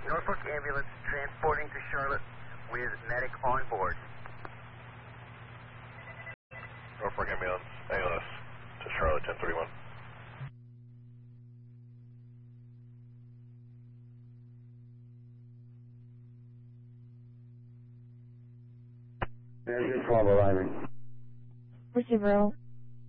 Norfolk ambulance transporting to Charlotte with medic on board. Norfolk ambulance, ALS to Charlotte 1031. There's your 12 arriving. Receiver